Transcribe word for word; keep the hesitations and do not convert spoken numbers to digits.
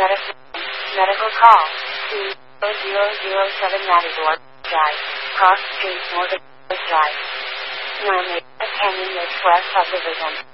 Medicine. Medical call. two zero zero seven Matador Drive. Cross Street, Morgan Drive. Miami, Canyon West Subdivision.